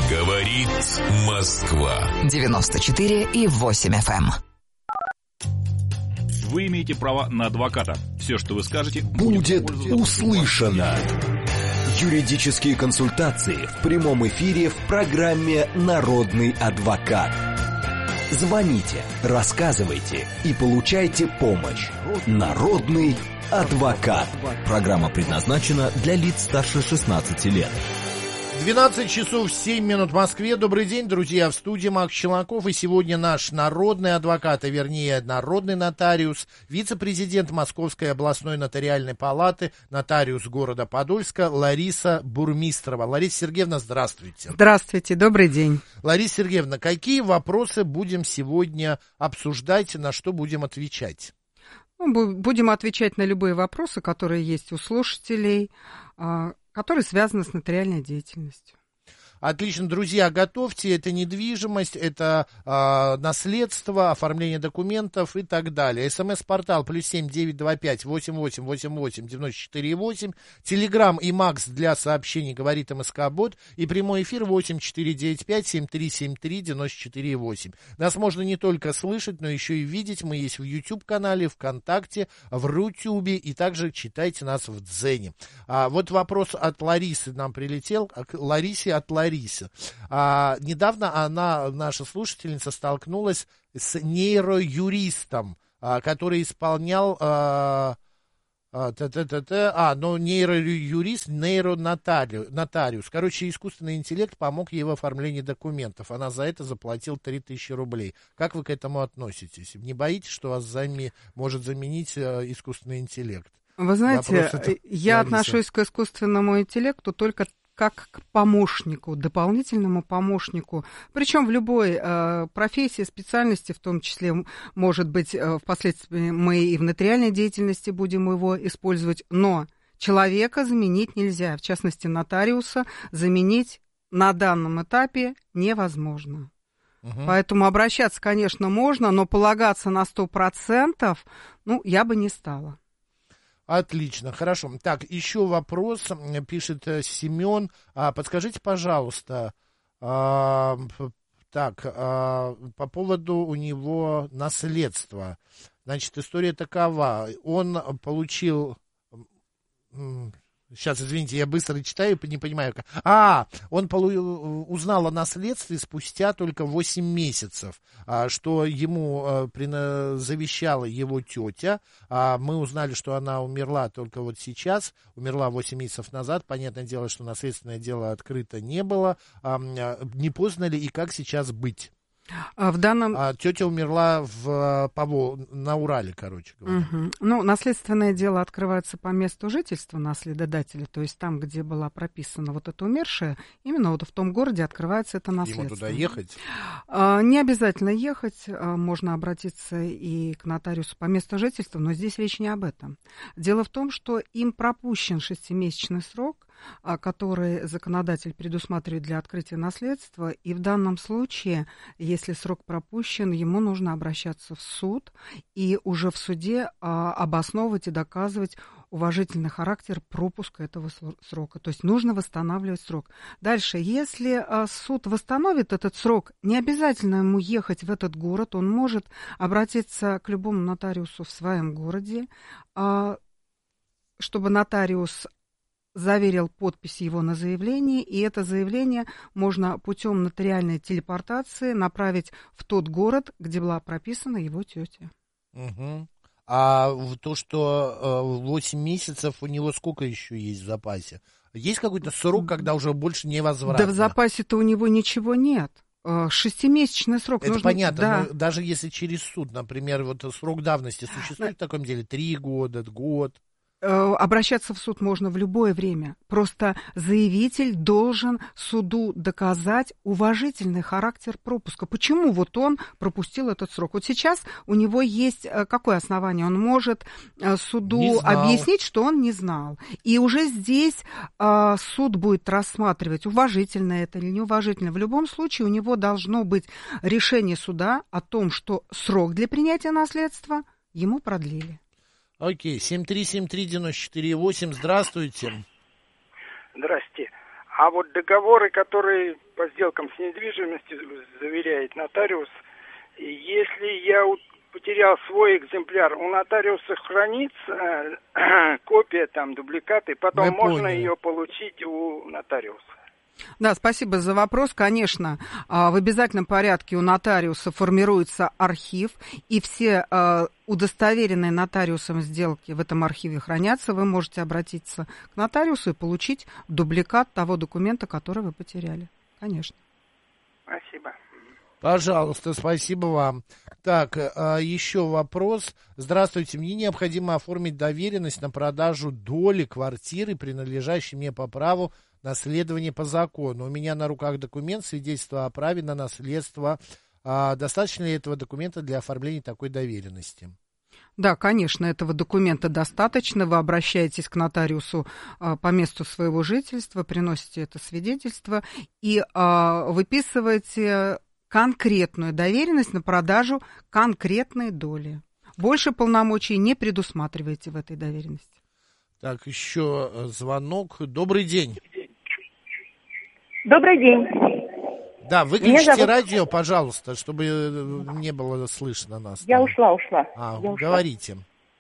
Говорит Москва. 94,8 FM. Вы имеете право на адвоката. Все, что вы скажете, будет услышано. Юридические консультации в прямом эфире в программе «Народный адвокат». Звоните, рассказывайте и получайте помощь. «Народный адвокат». Программа предназначена для лиц старше 16 лет. 12 часов 7 минут в Москве. Добрый день, друзья, в студии Макс Челноков. И сегодня наш народный адвокат, а вернее народный нотариус, вице-президент Московской областной нотариальной палаты, нотариус города Подольска Лариса Бурмистрова. Лариса Сергеевна, здравствуйте. Здравствуйте, добрый день. Лариса Сергеевна, какие вопросы будем сегодня обсуждать, на что будем отвечать? Будем отвечать на любые вопросы, которые есть у слушателей, которые связаны с нотариальной деятельностью. Отлично, друзья, готовьте, это недвижимость, это наследство, оформление документов и так далее. СМС-портал +7 925 88 88 94 8. Телеграм и Макс для сообщений говорит МСК-бот. И прямой эфир 8 495 7373 94 8. Нас можно не только слышать, но еще и видеть. Мы есть в YouTube-канале, ВКонтакте, в Рутюбе, и также читайте нас в Дзене. Вот вопрос от Ларисы нам прилетел. К Ларисе от Ларисы. Недавно наша слушательница, столкнулась с нейроюристом, который исполнял нейроюрист, нейронотариус. Короче, искусственный интеллект помог ей в оформлении документов. Она за это заплатила 3000 рублей. Как вы к этому относитесь? Не боитесь, что вас может заменить искусственный интеллект? Вы знаете, я отношусь к искусственному интеллекту только как к помощнику, дополнительному помощнику. Причем в любой профессии, специальности, в том числе, может быть, впоследствии мы и в нотариальной деятельности будем его использовать, но человека заменить нельзя. В частности, нотариуса заменить на данном этапе невозможно. Поэтому обращаться, конечно, можно, но полагаться на 100%, я бы не стала. Отлично, хорошо. Так, еще вопрос, пишет Семен. Подскажите, пожалуйста, по поводу у него наследства. Значит, история такова. Он получил... Сейчас, извините, я быстро читаю, не понимаю. Он узнал о наследстве спустя только 8 месяцев, что ему завещала его тетя. Мы узнали, что она умерла только вот сейчас, умерла 8 месяцев назад. Понятное дело, что наследственное дело открыто не было. Не поздно ли и как сейчас быть? Тетя умерла на Урале, короче говоря. Наследственное дело открывается по месту жительства наследодателя, то есть там, где была прописана вот эта умершая, именно вот в том городе открывается это наследство. Ему туда ехать? Не обязательно ехать, можно обратиться и к нотариусу по месту жительства, но здесь речь не об этом. Дело в том, что им пропущен 6-месячный срок, который законодатель предусматривает для открытия наследства, и в данном случае, если срок пропущен, ему нужно обращаться в суд и уже в суде обосновывать и доказывать уважительный характер пропуска этого срока. То есть нужно восстанавливать срок. Дальше, если суд восстановит этот срок, не обязательно ему ехать в этот город, он может обратиться к любому нотариусу в своем городе, чтобы нотариус заверил подпись его на заявлении, и это заявление можно путем нотариальной телепортации направить в тот город, где была прописана его тетя. А то, что 8 месяцев, у него сколько еще есть в запасе? Есть какой-то срок, когда уже больше невозвратно? Да в запасе-то у него ничего нет. 6-месячный срок. Это нужно... понятно, да. Но даже если через суд, например, вот срок давности существует в таком деле 3 года, год? Обращаться в суд можно в любое время. Просто заявитель должен суду доказать уважительный характер пропуска. Почему вот он пропустил этот срок? Вот сейчас у него есть какое основание? Он может суду объяснить, что он не знал. И уже здесь суд будет рассматривать, уважительно это или неуважительно. В любом случае у него должно быть решение суда о том, что срок для принятия наследства ему продлили. Окей, 7373948, здравствуйте. Здрасте. А вот договоры, которые по сделкам с недвижимостью заверяет нотариус, если я потерял свой экземпляр, у нотариуса хранится копия, там, дубликаты, потом можно ее получить у нотариуса. Да, спасибо за вопрос. Конечно, в обязательном порядке у нотариуса формируется архив, и все удостоверенные нотариусом сделки в этом архиве хранятся. Вы можете обратиться к нотариусу и получить дубликат того документа, который вы потеряли. Конечно. Спасибо. Пожалуйста, спасибо вам. Так, еще вопрос. Здравствуйте, мне необходимо оформить доверенность на продажу доли квартиры, принадлежащей мне по праву наследования по закону. У меня на руках документ, свидетельство о праве на наследство. Достаточно ли этого документа для оформления такой доверенности? Да, конечно, этого документа достаточно. Вы обращаетесь к нотариусу по месту своего жительства, приносите это свидетельство и выписываете конкретную доверенность на продажу конкретной доли. Больше полномочий не предусматриваете в этой доверенности. Так, еще звонок. Добрый день. Добрый день. Да, выключите радио, пожалуйста, чтобы не было слышно нас. Я ушла. Говорите.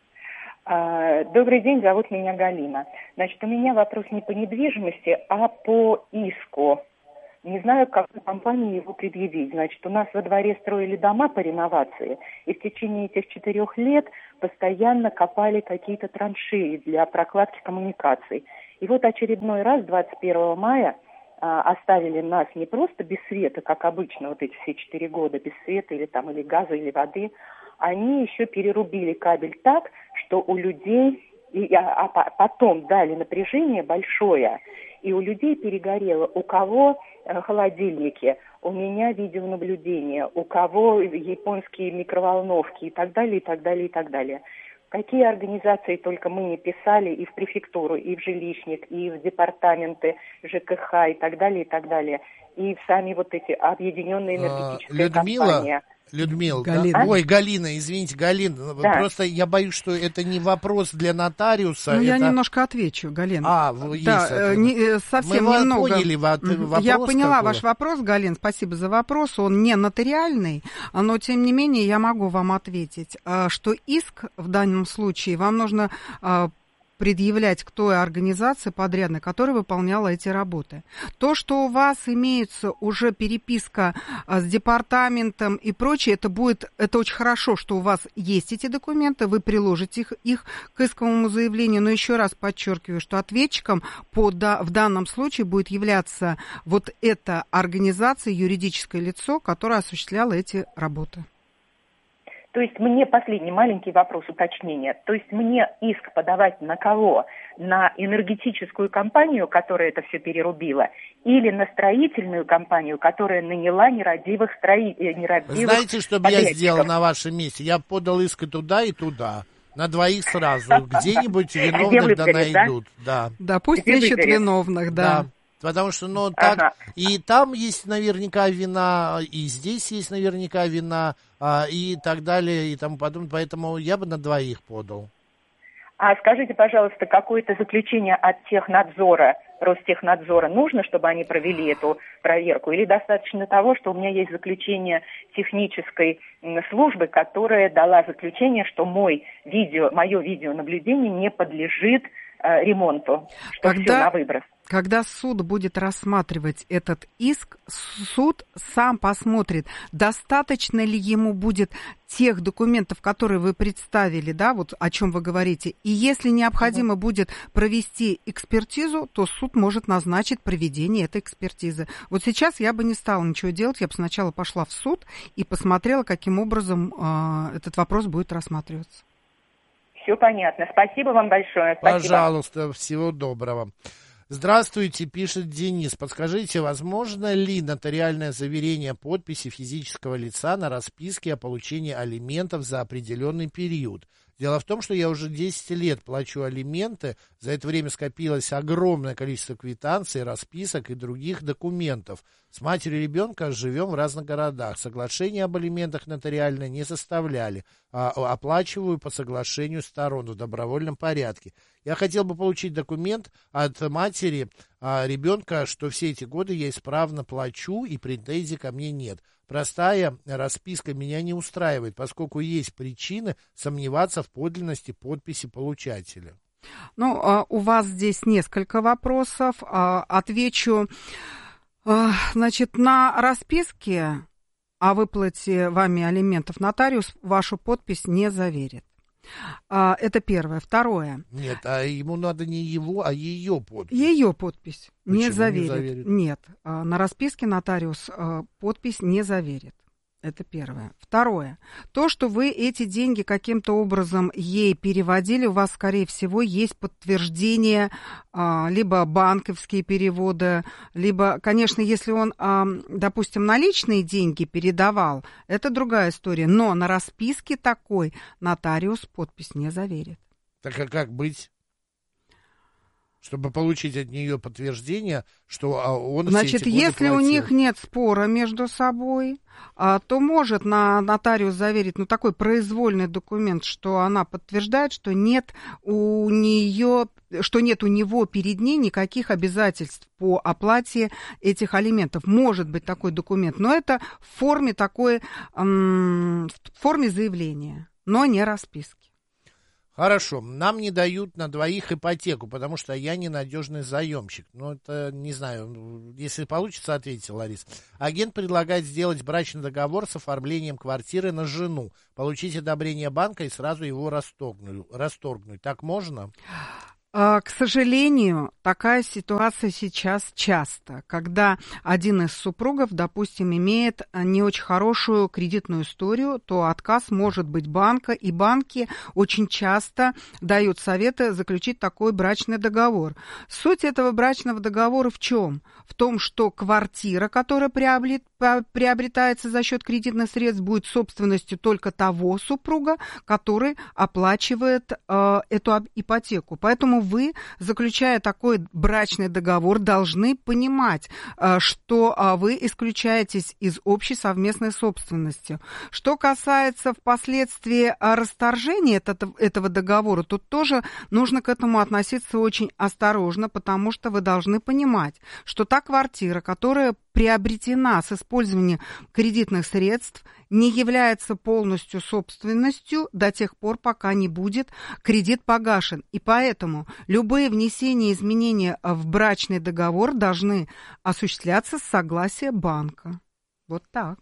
Добрый день, зовут меня Галина. Значит, у меня вопрос не по недвижимости, а по иску. Не знаю, как компании его предъявить. Значит, у нас во дворе строили дома по реновации, и в течение этих 4 лет постоянно копали какие-то траншеи для прокладки коммуникаций. И вот очередной раз, 21 мая, оставили нас не просто без света, как обычно вот эти все 4 года, без света или газа, или воды. Они еще перерубили кабель так, что у людей, потом дали напряжение большое, и у людей перегорело. У кого холодильники, у меня видеонаблюдение, у кого японские микроволновки и так далее, и так далее, и так далее. Какие организации только мы не писали и в префектуру, и в жилищник, и в департаменты ЖКХ и так далее, и так далее. И в сами вот эти объединенные энергетические компании. Людмила, Галина. Да? Ой, Галина, извините, Галина, да. Просто я боюсь, что это не вопрос для нотариуса. Ну, я немножко отвечу, Галина. Совсем мы немного. Поняли вопрос. Я поняла какой? ваш вопрос, Галин, спасибо за вопрос. Он не нотариальный, но, тем не менее, я могу вам ответить, что иск в данном случае вам нужно предъявлять к той организации подрядной, которая выполняла эти работы. То, что у вас имеется уже переписка с департаментом и прочее, это очень хорошо, что у вас есть эти документы, вы приложите их к исковому заявлению, но еще раз подчеркиваю, что ответчиком в данном случае будет являться вот эта организация, юридическое лицо, которое осуществляло эти работы. То есть мне последний маленький вопрос уточнения. То есть мне иск подавать на кого? На энергетическую компанию, которая это все перерубила, или на строительную компанию, которая наняла нерадивых строителей? Знаете, что бы я сделал на вашем месте? Я подал иск и туда, на двоих сразу. Где-нибудь виновных найдут. Да, пусть ищут виновных, да. Потому что, так, и там есть наверняка вина, и здесь есть наверняка вина, и так далее, и тому подобное. Поэтому я бы на двоих подал. А скажите, пожалуйста, какое-то заключение от технадзора, Ростехнадзора нужно, чтобы они провели эту проверку? Или достаточно того, что у меня есть заключение технической службы, которая дала заключение, что мое видеонаблюдение не подлежит ремонту, что все на выброс? Когда суд будет рассматривать этот иск, суд сам посмотрит, достаточно ли ему будет тех документов, которые вы представили, да, вот о чем вы говорите. И если необходимо будет провести экспертизу, то суд может назначить проведение этой экспертизы. Вот сейчас я бы не стала ничего делать, я бы сначала пошла в суд и посмотрела, каким образом этот вопрос будет рассматриваться. Все понятно. Спасибо вам большое. Спасибо. Пожалуйста, всего доброго. Здравствуйте, пишет Денис. Подскажите, возможно ли нотариальное заверение подписи физического лица на расписке о получении алиментов за определенный период? Дело в том, что я уже 10 лет плачу алименты. За это время скопилось огромное количество квитанций, расписок и других документов. С матерью ребенка живем в разных городах. Соглашение об алиментах нотариально не составляли. Оплачиваю по соглашению сторон в добровольном порядке. Я хотел бы получить документ от матери ребенка, что все эти годы я исправно плачу и претензий ко мне нет. Простая расписка меня не устраивает, поскольку есть причины сомневаться в подлинности подписи получателя. Ну, у вас здесь несколько вопросов. Отвечу. Значит, на расписке о выплате вами алиментов нотариус вашу подпись не заверит. Это первое. Второе. Нет, а ему надо не его, а ее подпись. Ее подпись не Почему заверит. не заверит? Нет, на расписке нотариус подпись не заверит. Это первое. Второе. То, что вы эти деньги каким-то образом ей переводили, у вас, скорее всего, есть подтверждение, либо банковские переводы, либо, конечно, если он, допустим, наличные деньги передавал, это другая история. Но на расписке такой нотариус подпись не заверит. Так а как быть? Чтобы получить от нее подтверждение, что он Значит, все эти годы если платил. у них нет спора между собой, то может нотариус заверить такой произвольный документ, что она подтверждает, что нет у него перед ней никаких обязательств по оплате этих алиментов. Может быть такой документ, но это в форме заявления, но не расписки. Хорошо, нам не дают на двоих ипотеку, потому что я ненадежный заемщик. Ну, это, не знаю, если получится, ответьте, Лариса. Агент предлагает сделать брачный договор с оформлением квартиры на жену, получить одобрение банка и сразу его расторгнуть. Так можно? К сожалению, такая ситуация сейчас часто, когда один из супругов, допустим, имеет не очень хорошую кредитную историю, то отказ может быть банка, и банки очень часто дают советы заключить такой брачный договор. Суть этого брачного договора в чем? В том, что квартира, которая приобретается за счет кредитных средств, будет собственностью только того супруга, который оплачивает эту ипотеку. Поэтому вы, заключая такой брачный договор, должны понимать, что вы исключаетесь из общей совместной собственности. Что касается впоследствии расторжения этого договора, тут тоже нужно к этому относиться очень осторожно, потому что вы должны понимать, что та квартира, которая приобретена с использованием кредитных средств, не является полностью собственностью до тех пор, пока не будет кредит погашен. И поэтому любые внесения изменений в брачный договор должны осуществляться с согласия банка. Вот так.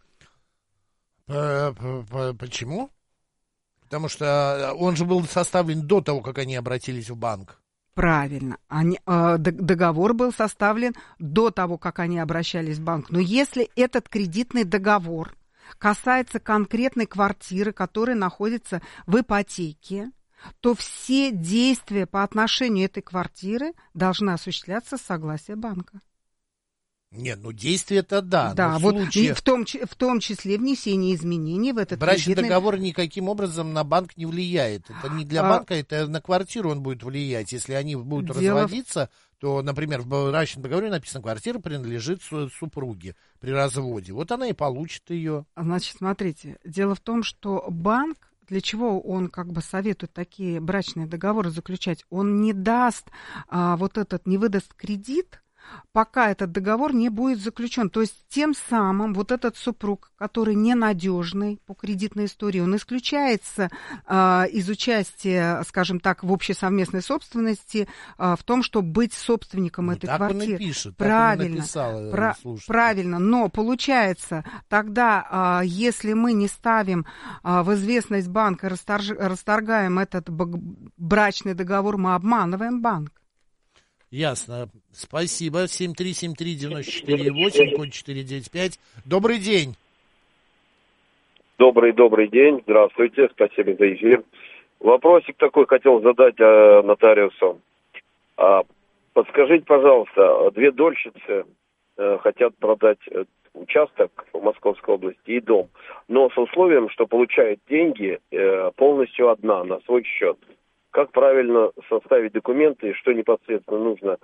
Почему? Потому что он же был составлен до того, как они обратились в банк. Правильно. Договор был составлен до того, как они обращались в банк. Но если этот кредитный договор касается конкретной квартиры, которая находится в ипотеке, то все действия по отношению этой квартиры должны осуществляться с согласия банка. Нет, действия-то да. Да, но вот и в том числе внесение изменений в этот брачный кредитный договор никаким образом на банк не влияет. Это не для банка, это на квартиру он будет влиять. Если они будут разводиться, то, например, в брачном договоре написано, квартира принадлежит супруге при разводе. Вот она и получит ее. Значит, смотрите, дело в том, что банк, для чего он советует такие брачные договоры заключать, он не даст, не выдаст кредит, пока этот договор не будет заключен. То есть тем самым вот этот супруг, который ненадежный по кредитной истории, он исключается из участия, скажем так, в общей совместной собственности в том, чтобы быть собственником этой квартиры. Так он и пишет, правильно, так он и написал, правильно, но получается, тогда, если мы не ставим в известность банка, расторгаем этот брачный договор, мы обманываем банк. Ясно. Спасибо. 7373948, код 495. Добрый день. Добрый день. Здравствуйте. Спасибо за эфир. Вопросик такой хотел задать нотариусу. Подскажите, пожалуйста, две дольщицы хотят продать участок в Московской области и дом, но с условием, что получают деньги полностью одна на свой счет. Как правильно составить документы и что непосредственно нужно,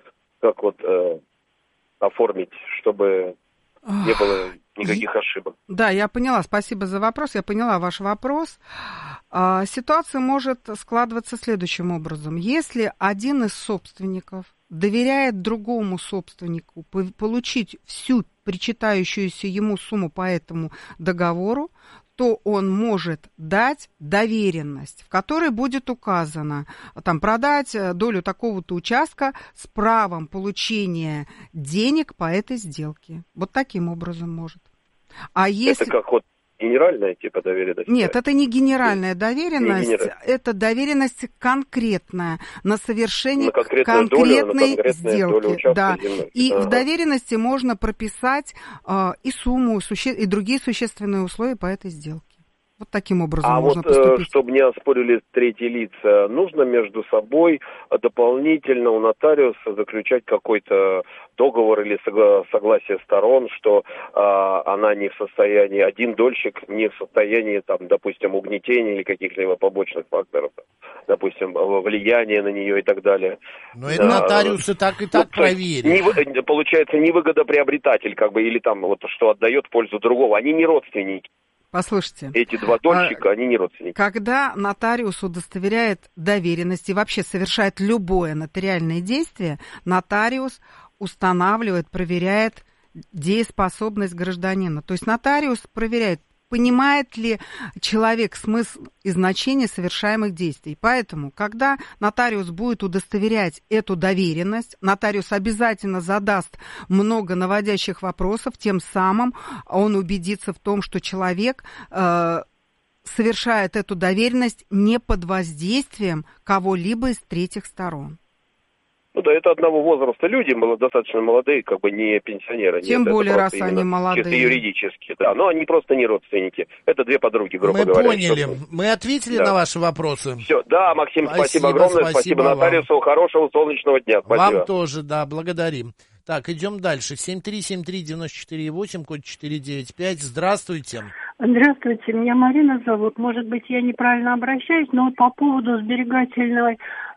оформить, чтобы не было никаких ошибок? Да, я поняла. Спасибо за вопрос. Я поняла ваш вопрос. Ситуация может складываться следующим образом. Если один из собственников доверяет другому собственнику получить всю причитающуюся ему сумму по этому договору, то он может дать доверенность, в которой будет указано, там, продать долю такого-то участка с правом получения денег по этой сделке. Вот таким образом может. А если... Это как вот генеральная типа доверенность? Нет, это не генеральная доверенность, это доверенность конкретная на совершение конкретной сделки. Да. И в доверенности можно прописать и сумму, и другие существенные условия по этой сделке. Вот таким образом можно поступить. Чтобы не оспорили третьи лица, нужно между собой дополнительно у нотариуса заключать какой-то договор или согласие сторон, что она не в состоянии, один дольщик не в состоянии, там, допустим, угнетения или каких-либо побочных факторов, допустим, влияния на нее и так далее. Но это нотариусы так и так проверят. Получается, невыгодоприобретатель, как бы, или там вот что отдает в пользу другого. Они не родственники. Послушайте. Эти два дольщика, они не родственники. Когда нотариус удостоверяет доверенность и вообще совершает любое нотариальное действие, нотариус устанавливает, проверяет дееспособность гражданина. То есть нотариус проверяет, понимает ли человек смысл и значение совершаемых действий. Поэтому, когда нотариус будет удостоверять эту доверенность, нотариус обязательно задаст много наводящих вопросов, тем самым он убедится в том, что человек совершает эту доверенность не под воздействием кого-либо из третьих сторон. Ну да, это одного возраста люди, достаточно молодые, как бы не пенсионеры. Тем более, раз они молодые. Чисто юридически, да. Но они просто не родственники. Это две подруги, грубо говоря. Мы поняли. Мы ответили на ваши вопросы. Все, да, Максим, спасибо огромное. Спасибо нотариусу. Хорошего солнечного дня. Спасибо. Вам тоже, да, благодарим. Так, идем дальше. 7373948, код 495. Здравствуйте. Здравствуйте, меня Марина зовут. Может быть, я неправильно обращаюсь, но вот по поводу сберегательного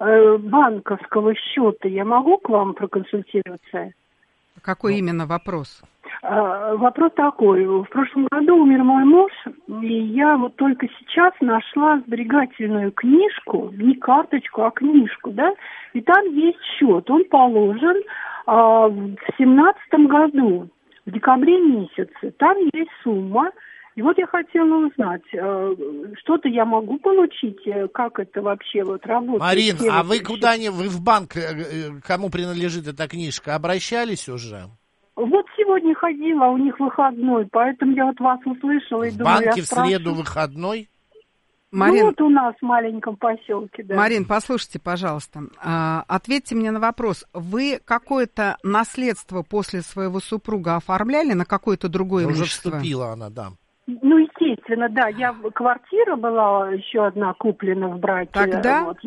банковского счета я могу к вам проконсультироваться? Какой именно вопрос? Вопрос такой. В прошлом году умер мой муж, и я вот только сейчас нашла сберегательную книжку, не карточку, а книжку, да, и там есть счет. Он положен в 2017 году, в декабре месяце. Там есть сумма. И вот я хотела узнать, что-то я могу получить, как это вообще вот работает? Марин, а вы вы в банк, кому принадлежит эта книжка, обращались уже? Вот сегодня ходила, у них выходной, поэтому я вот вас услышала и думаю, в банке в среду выходной? Марин, ну вот у нас в маленьком поселке, да. Марин, послушайте, пожалуйста, ответьте мне на вопрос. Вы какое-то наследство после своего супруга оформляли на какое-то другое имущество? Уже вступила она, да. Ну, естественно, да. Квартира была еще одна куплена в браке. Тогда? Вот,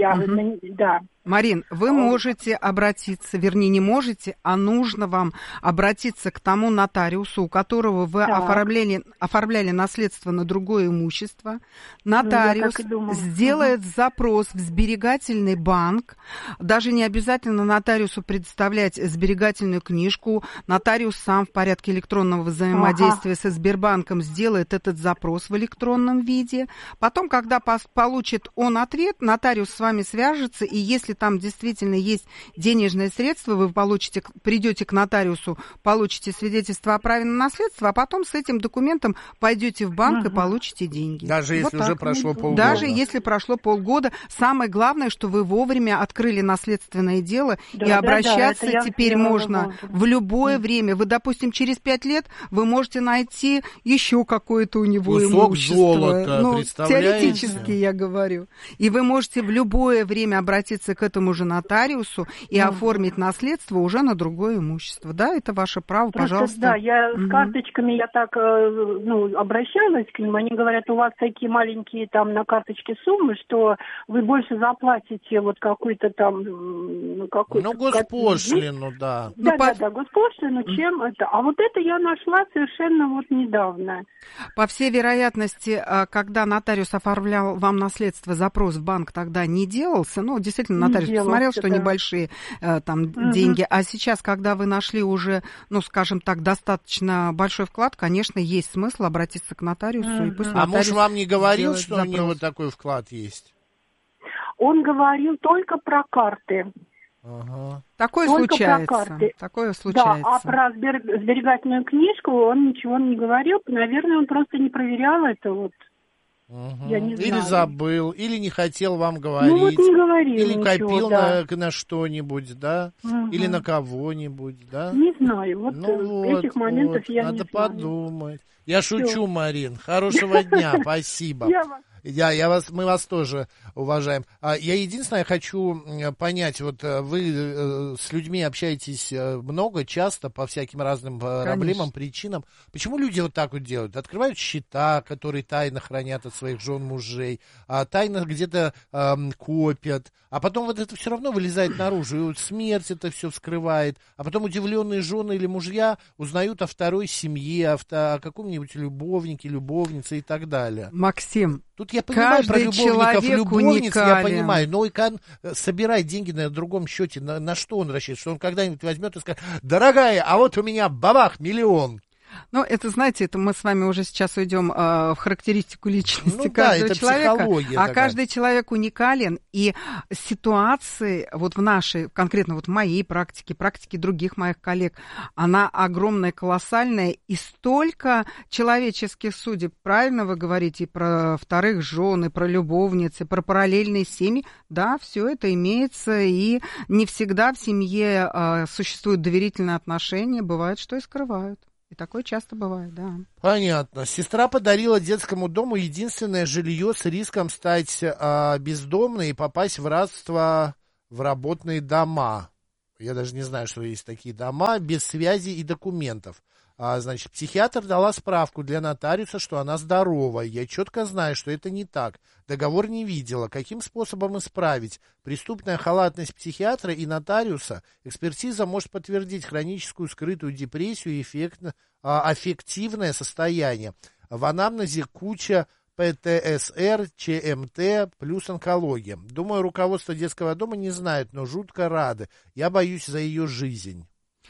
да. Марин, вы можете обратиться, вернее, не можете, а нужно вам обратиться к тому нотариусу, у которого вы оформляли наследство на другое имущество. Нотариус сделает запрос в сберегательный банк. Даже не обязательно нотариусу предоставлять сберегательную книжку. Нотариус сам в порядке электронного взаимодействия со Сбербанком сделает этот запрос в электронном виде. Потом, когда получит он ответ, нотариус с вами свяжется, и если там действительно есть денежные средства, вы придете к нотариусу, получите свидетельство о праве на наследство, а потом с этим документом пойдете в банк и получите деньги. Даже если уже прошло полгода. Даже если прошло полгода. Самое главное, что вы вовремя открыли наследственное дело, и обращаться теперь можно в любое время. Вы, допустим, через 5 лет вы можете найти еще какое-то у него кусок имущество. Золота, представляете? Теоретически я говорю. И вы можете в любое время обратиться к этому же нотариусу и оформить наследство уже на другое имущество. Да, это ваше право, просто, пожалуйста. Да, я с карточками, я так, обращалась к ним, они говорят, у вас такие маленькие там на карточке суммы, что вы больше заплатите вот какой-то там, госпошлину, да. Да, госпошлину, чем это. А вот это я нашла совершенно вот недавно. По всей вероятности, когда нотариус оформлял вам наследство, запрос в банк тогда не делался, действительно, нотариус посмотрел, что небольшие там деньги. А сейчас, когда вы нашли уже, ну, скажем так, достаточно большой вклад, конечно, есть смысл обратиться к нотариусу. И пусть нотариус муж вам не говорил, что запрос. у него такой вклад есть? Он говорил только про карты. Ага. Такое только случается. Про карты. Такое случается. Да, а про сберегательную книжку он ничего не говорил. Наверное, он просто не проверял это вот. Я не знаю. Или забыл, или не хотел вам говорить. Ну, вот не говорил или ничего, копил да. на что-нибудь, да? Или на кого-нибудь, да? Не знаю, вот этих моментов я не знаю. Надо подумать. Я шучу, Марин. Хорошего дня, спасибо. Мы вас тоже уважаем. Я единственное хочу понять, вот вы с людьми общаетесь много, часто, по всяким разным проблемам, причинам. Почему люди вот так вот делают? Открывают счета, которые тайно хранят от своих жен, мужей, тайно где-то копят, а потом вот это все равно вылезает наружу, и вот смерть это все вскрывает, а потом удивленные жены или мужья узнают о второй семье, о каком-нибудь любовнике, любовнице и так далее. Максим, тут я понимаю про любовников, любовниц, уникален. я понимаю, но и собирать деньги на другом счете, на что он рассчитывает, что он когда-нибудь возьмет и скажет: дорогая, а вот у меня бабах 1 000 000. Ну, это, знаете, это мы с вами уже сейчас уйдем в характеристику личности это каждого человека. психология А такая. каждый человек уникален, и ситуации вот в нашей, конкретно вот в моей практике других моих коллег, она огромная, колоссальная, и столько человеческих судеб, правильно вы говорите, и про вторых жен, и про любовниц, и про параллельные семьи, да, все это имеется, и не всегда в семье существуют доверительные отношения, бывает, что и скрывают. И такое часто бывает, да. Понятно. Сестра подарила детскому дому единственное жилье с риском стать бездомной и попасть в рабство в работные дома. Я даже не знаю, что есть такие дома, без связи и документов. Значит, психиатр дала справку для нотариуса, что она здорова. Я четко знаю, что это не так. Договор не видела. Каким способом исправить? Преступная халатность психиатра и нотариуса. Экспертиза может подтвердить хроническую скрытую депрессию и аффективное состояние. В анамнезе куча ПТСР, ЧМТ плюс онкология. Думаю, руководство детского дома не знает, но жутко рады. Я боюсь за ее жизнь.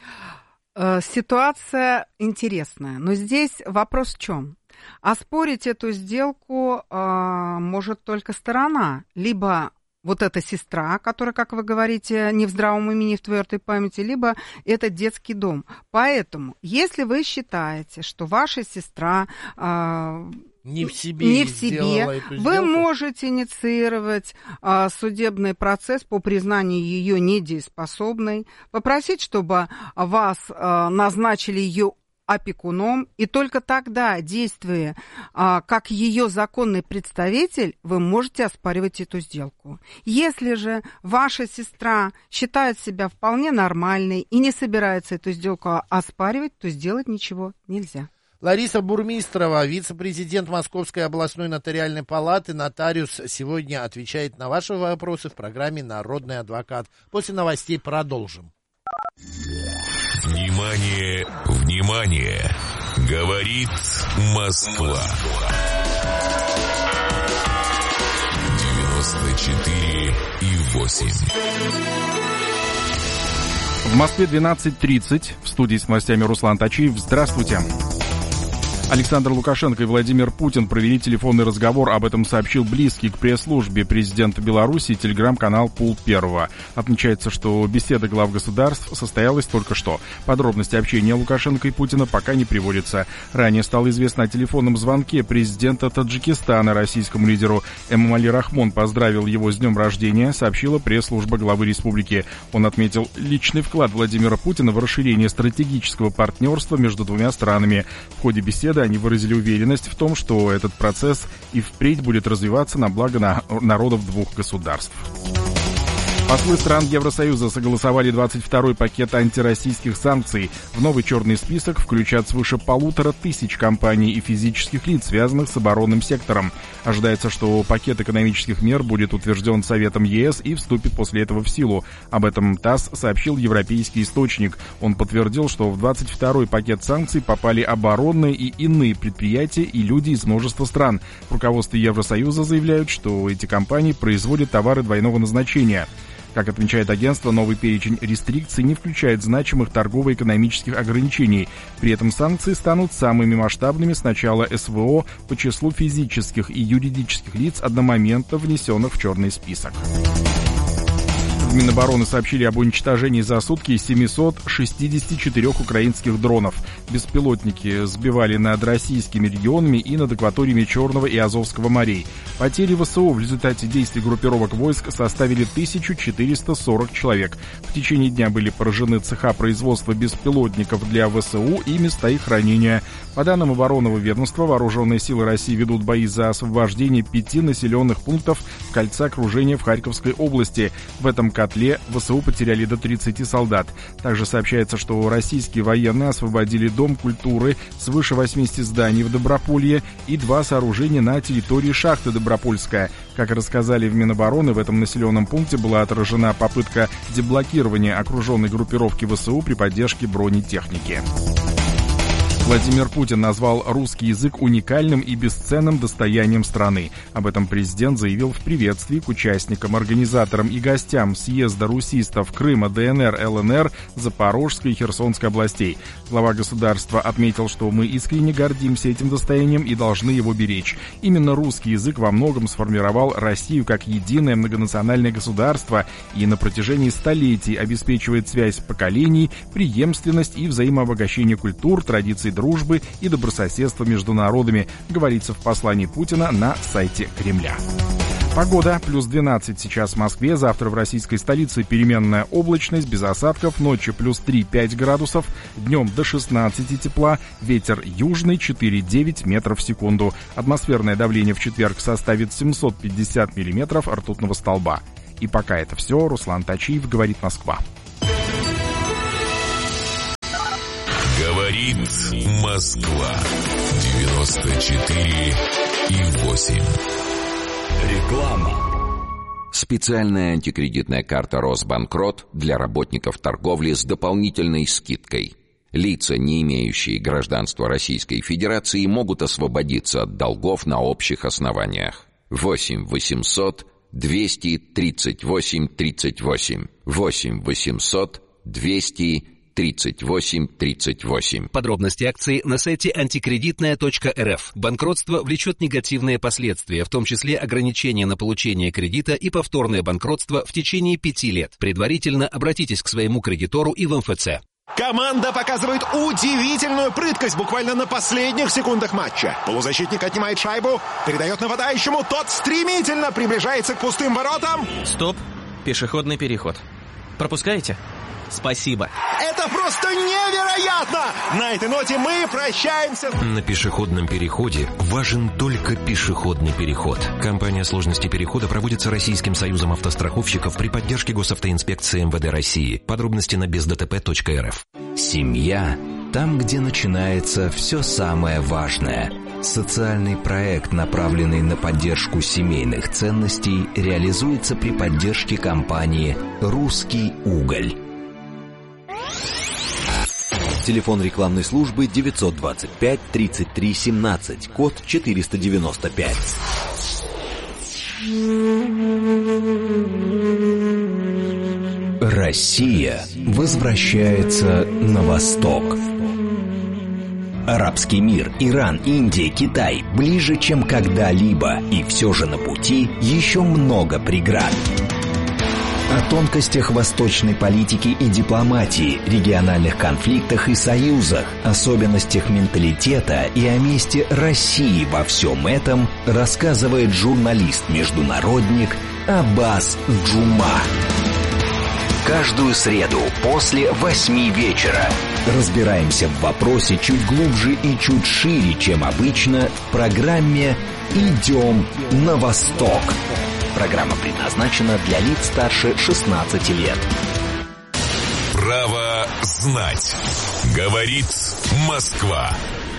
Ситуация интересная, но здесь вопрос в чем? Оспорить эту сделку может только сторона, либо вот эта сестра, которая, как вы говорите, не в здравом уме, не в твердой памяти, либо это детский дом. Поэтому, если вы считаете, что ваша сестра не в себе, вы можете инициировать судебный процесс по признанию ее недееспособной, попросить, чтобы вас назначили ее опекуном, и только тогда, действуя как ее законный представитель, вы можете оспаривать эту сделку. Если же ваша сестра считает себя вполне нормальной и не собирается эту сделку оспаривать, то сделать ничего нельзя. Лариса Бурмистрова, вице-президент Московской областной нотариальной палаты, нотариус, сегодня отвечает на ваши вопросы в программе «Народный адвокат». После новостей продолжим. Внимание, внимание! Говорит Москва. 94,8. В Москве 12:30. В студии с новостями Руслан Тачиев. Здравствуйте. Александр Лукашенко и Владимир Путин провели телефонный разговор. Об этом сообщил близкий к пресс-службе президента Беларуси телеграм-канал «Пул Первого». Отмечается, что беседа глав государств состоялась только что. Подробности общения Лукашенко и Путина пока не приводятся. Ранее стало известно о телефонном звонке президента Таджикистана российскому лидеру. Эмомали Рахмон поздравил его с днем рождения, сообщила пресс-служба главы республики. Он отметил личный вклад Владимира Путина в расширение стратегического партнерства между двумя странами. В ходе беседы они выразили уверенность в том, что этот процесс и впредь будет развиваться на благо народов двух государств. Послы стран Евросоюза согласовали 22-й пакет антироссийских санкций. В новый черный список включат свыше 1500 компаний и физических лиц, связанных с оборонным сектором. Ожидается, что пакет экономических мер будет утвержден Советом ЕС и вступит после этого в силу. Об этом ТАСС сообщил европейский источник. Он подтвердил, что в 22-й пакет санкций попали оборонные и иные предприятия и люди из множества стран. В руководстве Евросоюза заявляют, что эти компании производят товары двойного назначения. Как отмечает агентство, новый перечень рестрикций не включает значимых торгово-экономических ограничений. При этом санкции станут самыми масштабными с начала СВО по числу физических и юридических лиц одномоментно внесенных в черный список. В Минобороны сообщили об уничтожении за сутки 764 украинских дронов. Беспилотники сбивали над российскими регионами и над акваториями Черного и Азовского морей. Потери ВСУ в результате действий группировок войск составили 1440 человек. В течение дня были поражены цеха производства беспилотников для ВСУ и места их хранения. По данным оборонного ведомства, вооруженные силы России ведут бои за освобождение 5 населенных пунктов кольца окружения в Харьковской области. В этом котле ВСУ потеряли до 30 солдат. Также сообщается, что российские военные освободили Дом культуры, свыше 80 зданий в Доброполье и 2 сооружения на территории шахты Добропольская. Как рассказали в Минобороны, в этом населенном пункте была отражена попытка деблокирования окруженной группировки ВСУ при поддержке бронетехники. Владимир Путин назвал русский язык уникальным и бесценным достоянием страны. Об этом президент заявил в приветствии к участникам, организаторам и гостям съезда русистов Крыма, ДНР, ЛНР, Запорожской и Херсонской областей. Глава государства отметил, что мы искренне гордимся этим достоянием и должны его беречь. Именно русский язык во многом сформировал Россию как единое многонациональное государство и на протяжении столетий обеспечивает связь поколений, преемственность и взаимообогащение культур, традиций дружбы и добрососедства между народами, говорится в послании Путина на сайте Кремля. Погода. Плюс 12 сейчас в Москве, завтра в российской столице переменная облачность, без осадков, ночью плюс 3-5 градусов, днем до 16 тепла, ветер южный 4,9 метров в секунду. Атмосферное давление в четверг составит 750 миллиметров ртутного столба. И пока это все, Руслан Тачиев, говорит Москва. Говорит Москва. 94,8. Реклама. Специальная антикредитная карта «Росбанкрот» для работников торговли с дополнительной скидкой. Лица, не имеющие гражданства Российской Федерации, могут освободиться от долгов на общих основаниях. 8 800 238 38. 8 800 238 38. Подробности акции на сайте антикредитная.рф. Банкротство влечет негативные последствия, в том числе ограничения на получение кредита и повторное банкротство в течение 5 лет. Предварительно обратитесь к своему кредитору и в МФЦ. Команда показывает удивительную прыткость буквально на последних секундах матча. Полузащитник отнимает шайбу, передает нападающему, тот стремительно приближается к пустым воротам. Стоп, пешеходный переход. Пропускаете? Спасибо. Это просто невероятно! На этой ноте мы прощаемся. На пешеходном переходе важен только пешеходный переход. Кампания сложности перехода проводится Российским союзом автостраховщиков при поддержке Госавтоинспекции МВД России. Подробности на бездтп.рф. Семья – там, где начинается все самое важное. Социальный проект, направленный на поддержку семейных ценностей, реализуется при поддержке компании «Русский уголь». Телефон рекламной службы 925 33 17, код 495. Россия возвращается на восток. Арабский мир, Иран, Индия, Китай ближе, чем когда-либо, и все же на пути еще много преград. О тонкостях восточной политики и дипломатии, региональных конфликтах и союзах, особенностях менталитета и о месте России во всем этом рассказывает журналист-международник Аббас Джума. Каждую среду после 8 вечера разбираемся в вопросе чуть глубже и чуть шире, чем обычно, в программе «Идем на восток». Программа предназначена для лиц старше 16 лет. Право знать. Говорит Москва.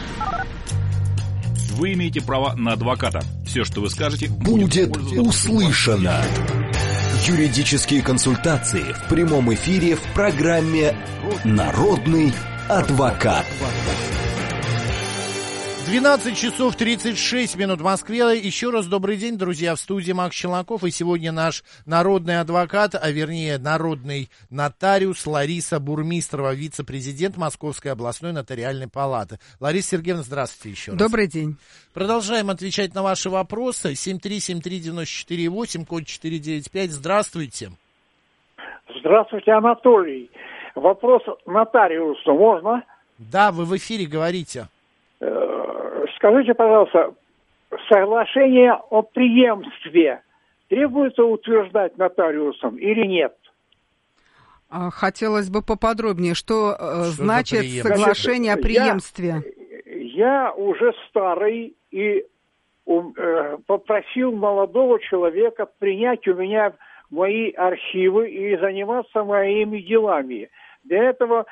Вы имеете право на адвоката. Все, что вы скажете, будет услышано. Юридические консультации в прямом эфире в программе «Народный адвокат». 12 часов 36 минут в Москве. Еще раз добрый день, друзья, в студии Макс Челноков. И сегодня наш народный адвокат, а вернее народный нотариус Лариса Бурмистрова, вице-президент Московской областной нотариальной палаты. Лариса Сергеевна, здравствуйте еще раз. Добрый день. Продолжаем отвечать на ваши вопросы. 7373948, код 495. Здравствуйте. Здравствуйте, Анатолий. Вопрос нотариусу можно? Да, вы в эфире говорите. Скажите, пожалуйста, соглашение о преемстве требуется утверждать нотариусом или нет? Хотелось бы поподробнее, что значит соглашение о преемстве? Я уже старый и попросил молодого человека принять у меня мои архивы и заниматься моими делами. Для этого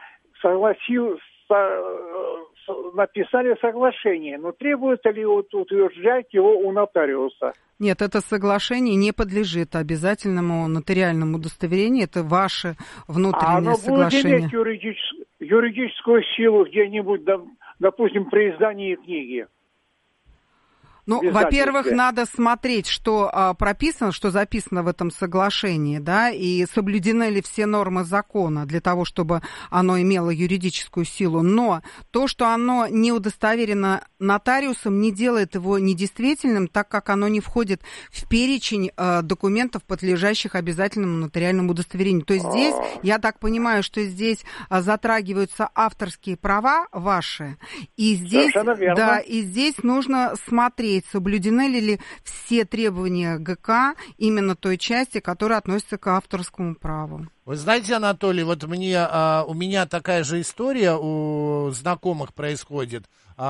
написали соглашение, но требуется ли утверждать его у нотариуса? Нет, это соглашение не подлежит обязательному нотариальному удостоверению, это ваше внутреннее соглашение. Оно будет иметь юридическую силу где-нибудь, допустим, при издании книги? Ну, во-первых, надо смотреть, что прописано, что записано в этом соглашении, да, и соблюдены ли все нормы закона для того, чтобы оно имело юридическую силу. Но то, что оно не удостоверено нотариусом, не делает его недействительным, так как оно не входит в перечень документов, подлежащих обязательному нотариальному удостоверению. То есть здесь, я так понимаю, что здесь затрагиваются авторские права ваши, и здесь, да, и здесь нужно смотреть, соблюдены ли все требования ГК именно той части, которая относится к авторскому праву. Вы знаете, Анатолий, вот у меня такая же история у знакомых происходит.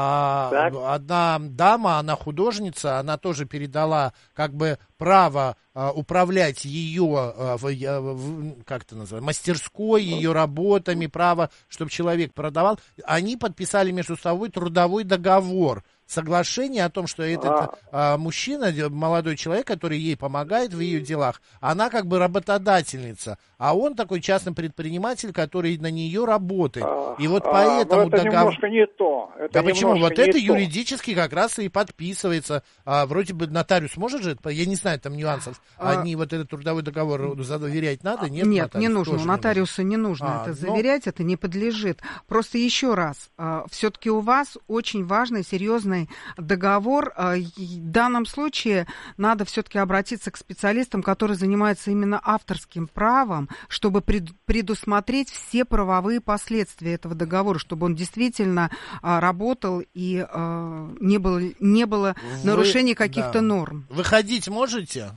Одна дама, она художница, она тоже передала как бы право управлять ее, как это называется, мастерской, ее работами, право, чтобы человек продавал. Они подписали между собой трудовой договор. Соглашение о том, что этот мужчина, молодой человек, который ей помогает в ее делах, она как бы работодательница, а он такой частный предприниматель, который на нее работает. И вот поэтому это немножко не то. Да почему? Вот это юридически как раз и подписывается. Вроде бы нотариус может же, я не знаю там нюансов, они вот этот трудовой договор заверять надо? Нет, не нужно. У нотариуса не нужно это заверять, это не подлежит. Просто еще раз, все-таки у вас очень важный, серьезный договор. В данном случае надо все-таки обратиться к специалистам, которые занимаются именно авторским правом, чтобы предусмотреть все правовые последствия этого договора, чтобы он действительно работал и не было нарушений каких-то норм. Выходить можете?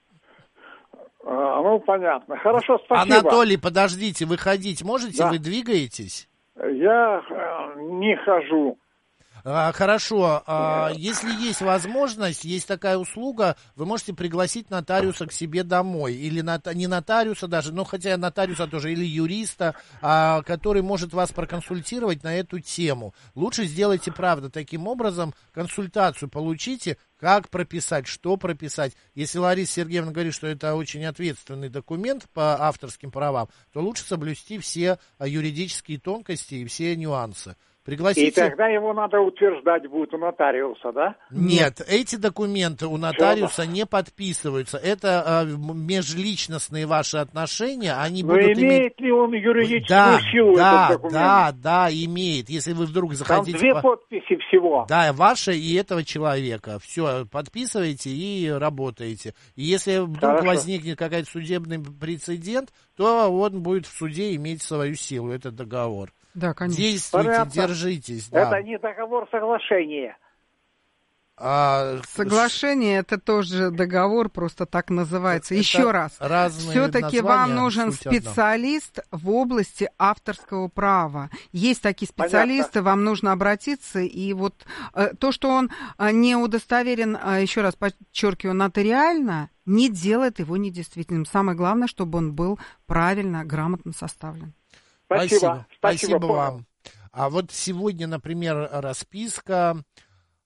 Ну, понятно. Хорошо, спасибо. Анатолий, подождите, выходить можете? Да. Вы двигаетесь? Я не хожу. Хорошо, если есть возможность, есть такая услуга, вы можете пригласить нотариуса к себе домой, или не нотариуса даже, но хотя нотариуса тоже, или юриста, который может вас проконсультировать на эту тему. Лучше сделайте, правда, таким образом, консультацию получите, как прописать, что прописать. Если Лариса Сергеевна говорит, что это очень ответственный документ по авторским правам, то лучше соблюсти все юридические тонкости и все нюансы. Пригласите... И тогда его надо утверждать будет у нотариуса, да? Нет, эти документы у нотариуса не подписываются. Это межличностные ваши отношения, они будут иметь... имеет ли он юридическую силу, этот документ? Да, имеет. Если вы вдруг захотите... Там 2 подписи всего. Да, ваша и этого человека. Все, подписываете и работаете. И если вдруг возникнет какой-то судебный прецедент, то он будет в суде иметь свою силу, этот договор. Да, конечно. Действуйте, держитесь. Да. Это не договор, соглашение. Соглашение — это тоже договор, просто так называется. Еще раз, все-таки вам нужен специалист в области авторского права. Есть такие специалисты, вам нужно обратиться. И вот то, что он не удостоверен, еще раз подчеркиваю, нотариально, не делает его недействительным. Самое главное, чтобы он был правильно, грамотно составлен. Спасибо вам. А вот сегодня, например, расписка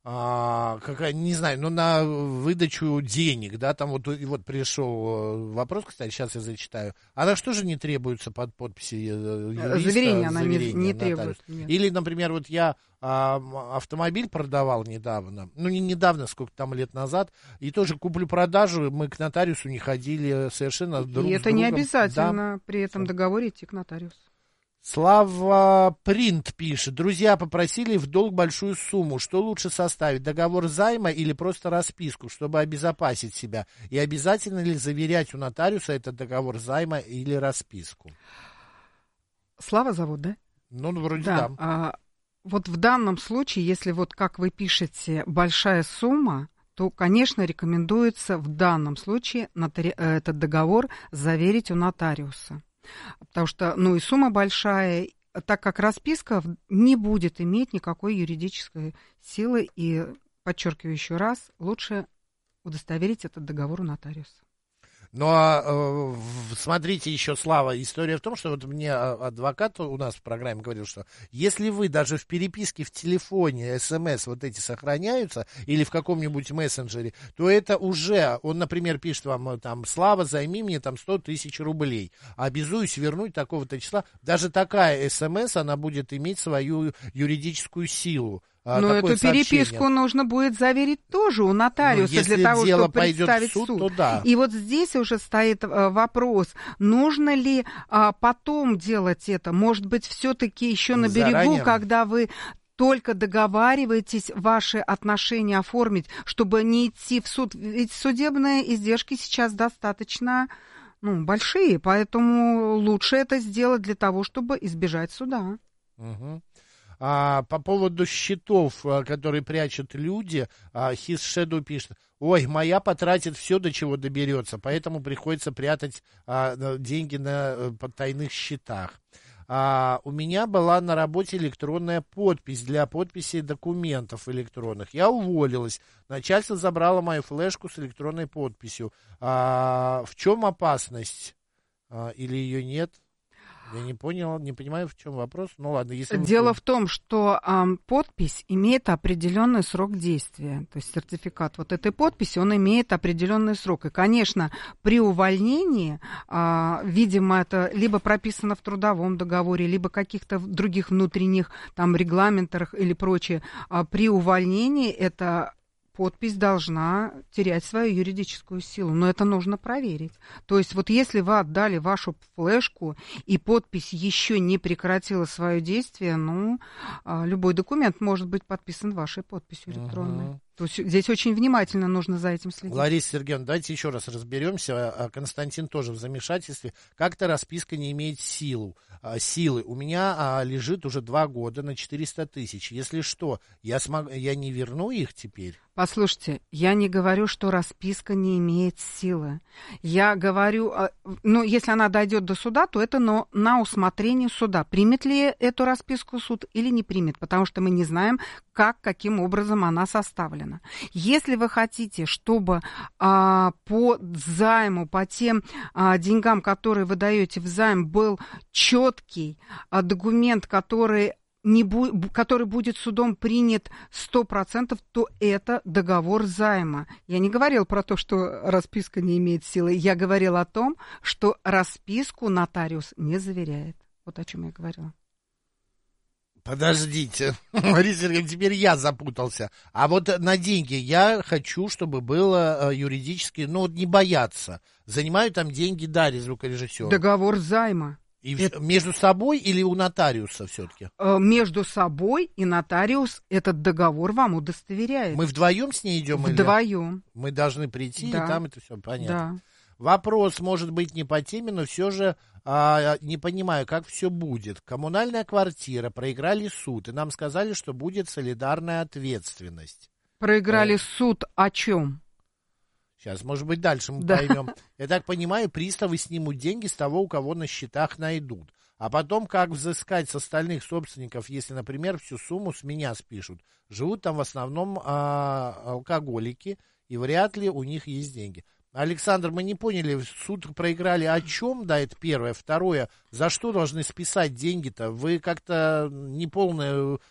не знаю, на выдачу денег, да, там вот пришел вопрос, кстати, сейчас я зачитаю. А на что же не требуется под подписи юриста? Заверение она не требует. Или, например, вот я автомобиль продавал недавно, не недавно, сколько там лет назад, и тоже куплю-продажу, мы к нотариусу не ходили совершенно друг с другом. И это не обязательно при этом договоре идти к нотариусу. Слава Принт пишет. Друзья попросили в долг большую сумму. Что лучше составить? Договор займа или просто расписку, чтобы обезопасить себя? И обязательно ли заверять у нотариуса этот договор займа или расписку? Слава зовут, да? Вроде да. Вот в данном случае, если вот как вы пишете, большая сумма, то, конечно, рекомендуется в данном случае этот договор заверить у нотариуса. Потому что, и сумма большая, так как расписка не будет иметь никакой юридической силы. И, подчеркиваю еще раз, лучше удостоверить этот договор у нотариуса. Смотрите еще, Слава, история в том, что вот мне адвокат у нас в программе говорил, что если вы даже в переписке в телефоне, СМС вот эти сохраняются, или в каком-нибудь мессенджере, то это уже, он, например, пишет вам, там, Слава, займи мне там 100 тысяч рублей, обязуюсь вернуть такого-то числа, даже такая СМС, она будет иметь свою юридическую силу. Но эту переписку нужно будет заверить тоже у нотариуса для того, чтобы представить суд. То да. И вот здесь уже стоит вопрос, нужно ли потом делать это? Может быть, все-таки еще на берегу, когда вы только договариваетесь ваши отношения оформить, чтобы не идти в суд. Ведь судебные издержки сейчас достаточно большие, поэтому лучше это сделать для того, чтобы избежать суда. Угу. По поводу счетов, которые прячут люди, His Shadow пишет: ой, моя потратит все, до чего доберется, поэтому приходится прятать деньги на потайных счетах. У меня была на работе электронная подпись для подписи документов электронных. Я уволилась. Начальство забрало мою флешку с электронной подписью. В чем опасность? Или ее нет? Я не понял, не понимаю, в чем вопрос. Ладно, если Дело в том, что подпись имеет определенный срок действия. То есть сертификат вот этой подписи, он имеет определенный срок. И, конечно, при увольнении, видимо, это либо прописано в трудовом договоре, либо каких-то других внутренних там регламентах или прочее. При увольнении это подпись должна терять свою юридическую силу, но это нужно проверить. То есть вот если вы отдали вашу флешку и подпись еще не прекратила свое действие, любой документ может быть подписан вашей подписью электронной. То есть здесь очень внимательно нужно за этим следить. Лариса Сергеевна, давайте еще раз разберемся. Константин тоже в замешательстве. Как-то расписка не имеет силы. У меня лежит уже 2 года на 400 тысяч. Если что, я не верну их теперь? Послушайте, я не говорю, что расписка не имеет силы. Я говорю, если она дойдет до суда, то это на усмотрение суда. Примет ли эту расписку суд или не примет, потому что мы не знаем, каким образом она составлена. Если вы хотите, чтобы по займу, по тем деньгам, которые вы даете в займ, был четкий документ, который будет судом принят 100%, то это договор займа. Я не говорила про то, что расписка не имеет силы. Я говорила о том, что расписку нотариус не заверяет. Вот о чем я говорила. Подождите, Лариса Сергеевна, теперь я запутался. А вот на деньги я хочу, чтобы было юридически, не бояться. Занимаю там деньги Дарье, звукорежиссеру. Договор займа. И между собой или у нотариуса все-таки? Между собой и нотариус этот договор вам удостоверяет. Мы вдвоем с ней идем? Вдвоем. Мы должны прийти, и там это все понятно. Да. Вопрос, может быть, не по теме, но все же не понимаю, как все будет. Коммунальная квартира, проиграли суд, и нам сказали, что будет солидарная ответственность. Проиграли суд о чем? Сейчас, может быть, дальше мы поймем. Я так понимаю, приставы снимут деньги с того, у кого на счетах найдут. А потом, как взыскать с остальных собственников, если, например, всю сумму с меня спишут? Живут там в основном алкоголики, и вряд ли у них есть деньги. Александр, мы не поняли, суд проиграли о чем, да, это первое. Второе, за что должны списать деньги-то? Вы как-то неполную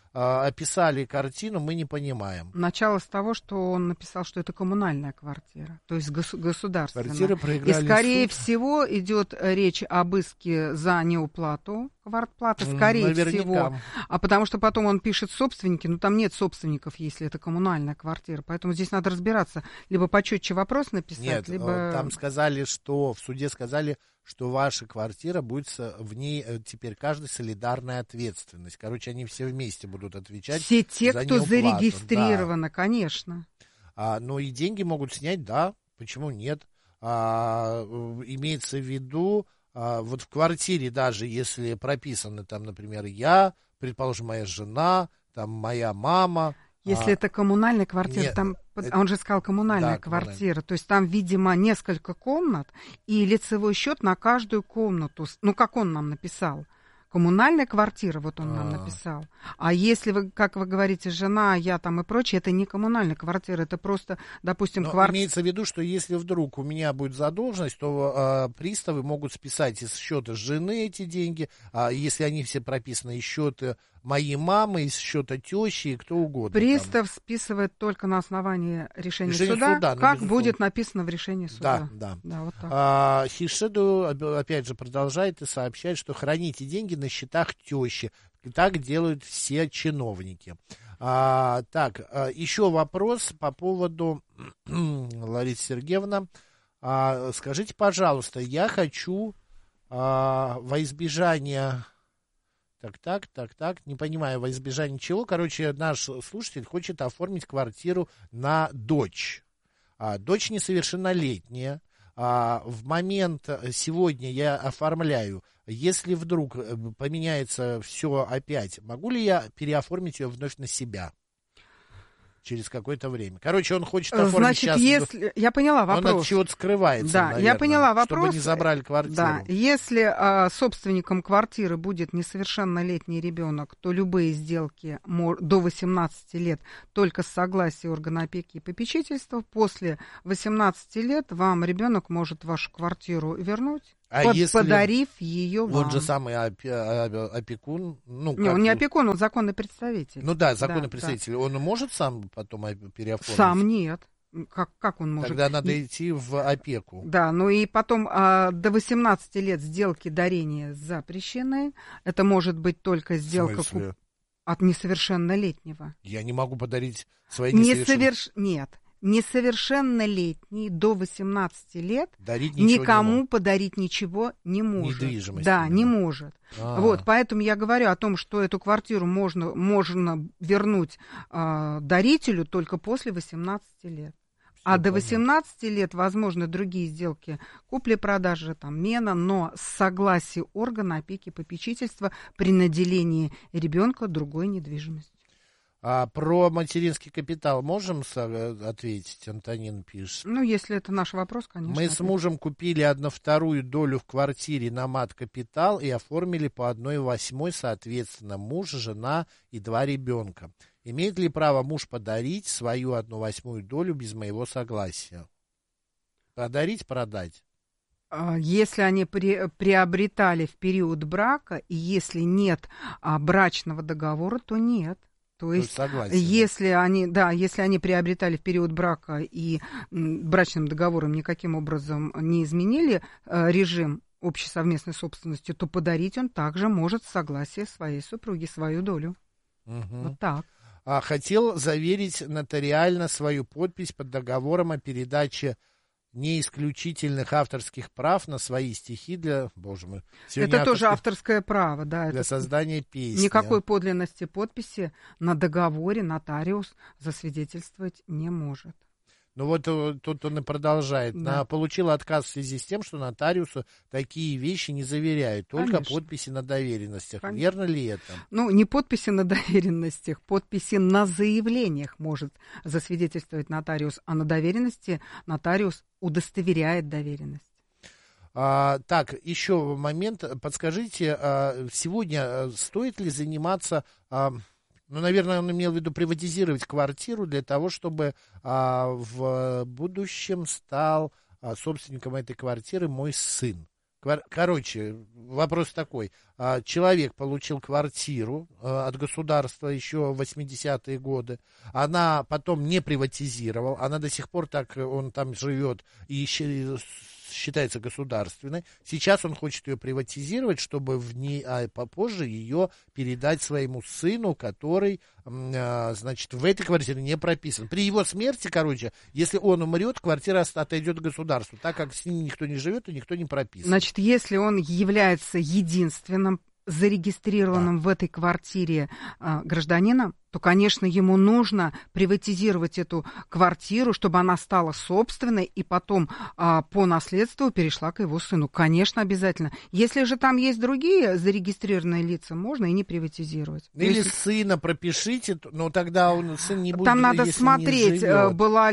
описали картину, мы не понимаем. Начало с того, что он написал, что это коммунальная квартира, то есть государственная. Квартиры проиграли и, скорее суд. всего, идет речь об иске за неуплату квартплаты, скорее всего. А потому что потом он пишет собственники, но там нет собственников, если это коммунальная квартира. Поэтому здесь надо разбираться. Либо почетче вопрос написать, Нет, либо... там сказали, что в суде сказали, что ваша квартира будет, в ней теперь каждый солидарная ответственность. Короче, они все вместе будут отвечать. Все те, за кто неуплату. зарегистрированы, да. Конечно. Но и деньги могут снять, да, почему нет? Имеется в виду, вот в квартире даже, если прописаны там, например, я, предположим, моя жена, там моя мама. Если это коммунальная квартира, нет, там, он же сказал коммунальная квартира, то есть там, видимо, несколько комнат и лицевой счет на каждую комнату, ну, как он нам написал. Коммунальная квартира, вот он нам написал. А если вы, как вы говорите, жена, я там и прочее, это не коммунальная квартира, это просто, допустим, квартира. Имеется в виду, что если вдруг у меня будет задолженность, то приставы могут списать из счета жены эти деньги, если они все прописаны, из счета моей мамы, из счета тещи и кто угодно. Пристав списывает только на основании решения суда, как будет написано в решении суда. Да. Вот так. Хишеду, опять же, продолжает и сообщает, что храните деньги на счетах тещи. Так делают все чиновники. Так, еще вопрос по поводу Ларисы Сергеевна. Скажите, пожалуйста, я хочу во избежание... Так, не понимаю, во избежание чего. Короче, наш слушатель хочет оформить квартиру на дочь. Дочь несовершеннолетняя. В момент сегодня я оформляю. Если вдруг поменяется все опять, могу ли я переоформить ее вновь на себя? Через какое-то время. Короче, он хочет оформить. Значит, сейчас... если... Я поняла вопрос. Он от чего-то скрывается, да, наверное, я поняла вопрос. Чтобы не забрали квартиру. Да, если собственником квартиры будет несовершеннолетний ребенок, то любые сделки до 18 лет только с согласия органа опеки и попечительства. После 18 лет вам ребенок может вашу квартиру вернуть. Подарив ее вам. Он же самый опекун. Ну, он не опекун, он законный представитель. Ну да, законный представитель. Да. Он может сам потом переоформить? Сам нет. Как он может? Тогда надо идти в опеку. Да, ну и потом до 18 лет сделки дарения запрещены. Это может быть только сделка от несовершеннолетнего. Я не могу подарить свои несовершеннолетние. Нет. Несовершеннолетний до 18 лет никому подарить ничего не может. Недвижимость. Да, не может. Вот, поэтому я говорю о том, что эту квартиру можно вернуть дарителю только после 18 лет. А до 18 лет возможны другие сделки купли-продажи, там, мена, но с согласия органа опеки и попечительства при наделении ребенка другой недвижимостью. Про материнский капитал можем ответить? Антонин пишет. Ну, если это наш вопрос, конечно. Мы с мужем купили 1/2 долю в квартире на мат-капитал и оформили по 1/8, соответственно, муж, жена и 2 ребенка. Имеет ли право муж подарить свою 1/8 долю без моего согласия? Подарить, продать? Если они приобретали в период брака, и если нет брачного договора, то нет. То есть, если они приобретали в период брака и брачным договором никаким образом не изменили режим общей совместной собственности, то подарить он также может с согласия своей супруги свою долю. Вот так. Хотел заверить нотариально свою подпись под договором о передаче неисключительных авторских прав на свои стихи для... Боже мой. Это тоже авторское право, да. Для создания песни. Никакой подлинности подписи на договоре нотариус засвидетельствовать не может. Ну вот тут он и продолжает. Да. Получил отказ в связи с тем, что нотариусу такие вещи не заверяют, только Конечно. Подписи на доверенностях. Конечно. Верно ли это? Ну, не подписи на доверенностях, подписи на заявлениях может засвидетельствовать нотариус, а на доверенности нотариус удостоверяет доверенность. Так, еще момент. Подскажите, сегодня стоит ли заниматься... Ну, наверное, он имел в виду приватизировать квартиру для того, чтобы в будущем стал собственником этой квартиры мой сын. Короче, вопрос такой. Человек получил квартиру от государства еще в 80-е годы. Она потом не приватизировал. Она до сих пор так, он там живет и считается государственной. Сейчас он хочет ее приватизировать, чтобы попозже ее передать своему сыну, который, значит, в этой квартире не прописан. При его смерти, короче, если он умрет, квартира отойдет государству, так как с ним никто не живет и никто не прописан. Значит, если он является единственным зарегистрированным в этой квартире гражданином, то, конечно, ему нужно приватизировать эту квартиру, чтобы она стала собственной и потом по наследству перешла к его сыну. Конечно, обязательно. Если же там есть другие зарегистрированные лица, можно и не приватизировать. Или сына пропишите, но тогда сын не будет. Там надо смотреть, было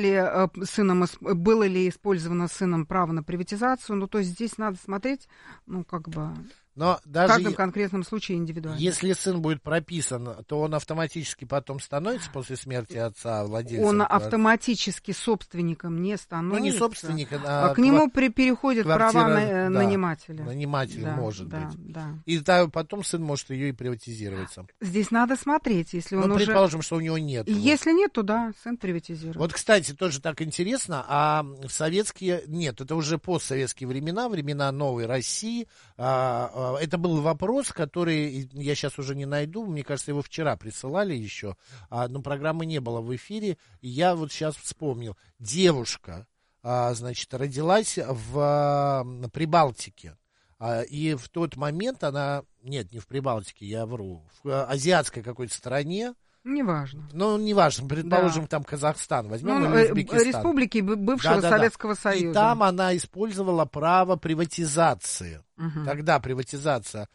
ли использовано сыном право на приватизацию. Ну, то есть здесь надо смотреть, ну, как бы... Но в даже каждом конкретном случае индивидуально. Если сын будет прописан, то он автоматически потом становится после смерти отца владельцем? Он автоматически собственником не становится. Ну, не собственником, а к нему переходят права нанимателя. Наниматель может быть. Да. И потом сын может ее и приватизировать сам. Здесь надо смотреть, если он уже... предположим, что у него нет. Если нет, то да, сын приватизирует. Вот, кстати, тоже так интересно, а в советские... Нет, это уже постсоветские времена новой России. Это был вопрос, который я сейчас уже не найду, мне кажется, его вчера присылали еще, но программы не было в эфире, и я вот сейчас вспомнил. Девушка, значит, родилась в Прибалтике, и в тот момент она, нет, не в Прибалтике, я вру, в азиатской какой-то стране, неважно. Ну, неважно, предположим, там Казахстан, возьмем, или Узбекистан. Республики бывшего Советского Союза. И там она использовала право приватизации. Тогда приватизация...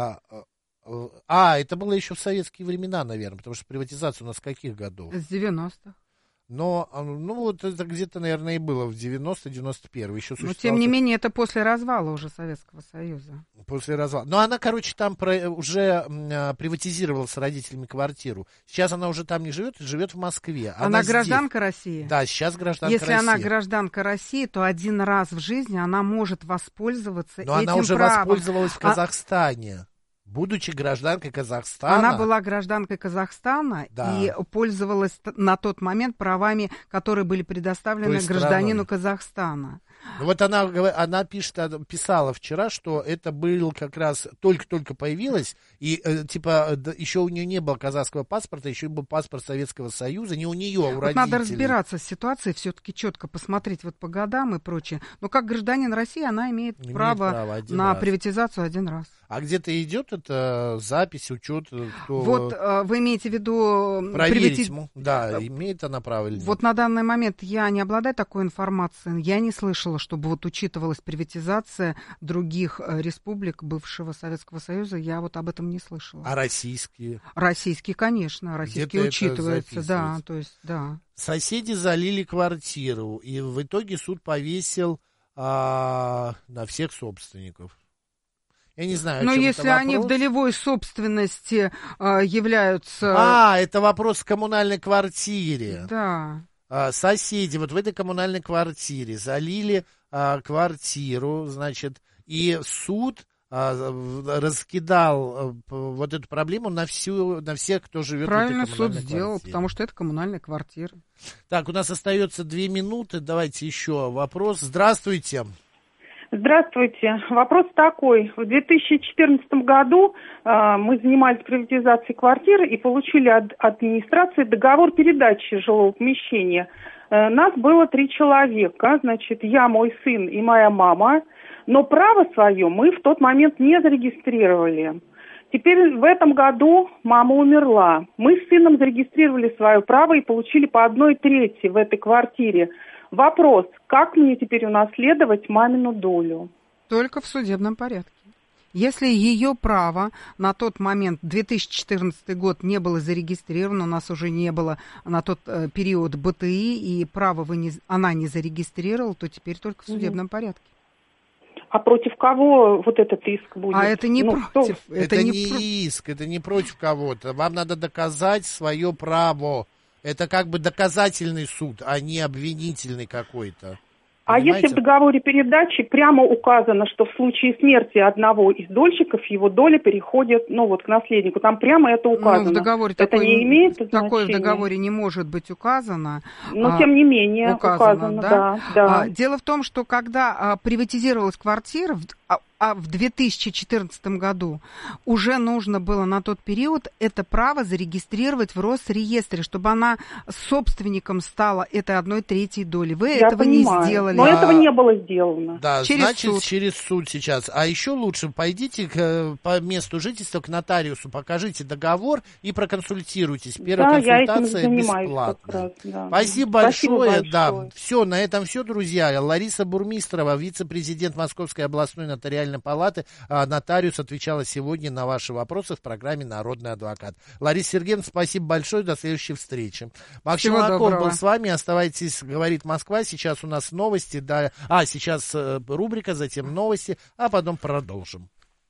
это было еще в советские времена, наверное, потому что приватизация у нас с каких годов? С 90-х. Но, вот это где-то, наверное, и было в 90-91. Еще но, тем не менее, это после развала уже Советского Союза. После развала. Но она, короче, там уже приватизировала с родителями квартиру. Сейчас она уже там не живет, живет в Москве. Она гражданка России? Да, сейчас гражданка России. Если она гражданка России, то один раз в жизни она может воспользоваться этим правом. Но она уже воспользовалась в Казахстане. Будучи гражданкой Казахстана... Она была гражданкой Казахстана и пользовалась на тот момент правами, которые были предоставлены гражданину Казахстана. Ну, вот она писала вчера, что это был как раз только-только появилось, и еще у нее не было казахского паспорта, еще был паспорт Советского Союза, не у нее, а у родителей. Надо разбираться с ситуацией, все-таки четко посмотреть вот по годам и прочее. Но как гражданин России она имеет право на приватизацию один раз. А где-то идет это запись, учет? Вот вы имеете в виду... Проверить, да, имеет она право или нет? Вот на данный момент я не обладаю такой информацией, я не слышала, чтобы вот учитывалась приватизация других республик бывшего Советского Союза, я вот об этом не слышала. А российские? Российские, конечно, российские учитываются, да, то есть, да. Соседи залили квартиру, и в итоге суд повесил на всех собственников. Я не знаю, но если они в долевой собственности являются... это вопрос в коммунальной квартире. Да. Соседи вот в этой коммунальной квартире залили квартиру, значит, и суд раскидал вот эту проблему на всех, кто живет в этой коммунальной квартире. Правильно суд сделал, потому что это коммунальная квартира. Так, у нас остается 2 минуты, давайте еще вопрос. Здравствуйте. Здравствуйте. Вопрос такой. В 2014 году мы занимались приватизацией квартиры и получили от администрации договор передачи жилого помещения. Нас было 3 человека, значит, я, мой сын и моя мама, но право свое мы в тот момент не зарегистрировали. Теперь в этом году мама умерла. Мы с сыном зарегистрировали свое право и получили по 1/3 в этой квартире. Вопрос, как мне теперь унаследовать мамину долю? Только в судебном порядке. Если ее право на тот момент, 2014 год, не было зарегистрировано, у нас уже не было на тот период БТИ, и право она не зарегистрировала, то теперь только в судебном порядке. А против кого вот этот иск будет? А это не против. Это не иск, это не против кого-то. Вам надо доказать свое право. Это как бы доказательный суд, а не обвинительный какой-то. А если в договоре передачи прямо указано, что в случае смерти одного из дольщиков его доля переходит, к наследнику, там прямо это указано. В договоре это не имеет значения. Такое в договоре не может быть указано. Но тем не менее указано, да. Дело в том, что когда приватизировалась квартира, в 2014 году уже нужно было на тот период это право зарегистрировать в Росреестре, чтобы она собственником стала этой 1/3 доли. Вы этого не сделали. Но этого не было сделано. Да, через суд сейчас. А еще лучше пойдите по месту жительства к нотариусу, покажите договор и проконсультируйтесь. Первая консультация бесплатная. Спасибо большое. Да, все, на этом все, друзья. Лариса Бурмистрова, вице-президент Московской областной нотариальной палаты, нотариус, отвечала сегодня на ваши вопросы в программе «Народный адвокат». Лариса Сергеевна, спасибо большое, до следующей встречи. Максим Лаков был с вами, оставайтесь, говорит Москва, сейчас у нас новости, сейчас рубрика, затем новости, а потом продолжим.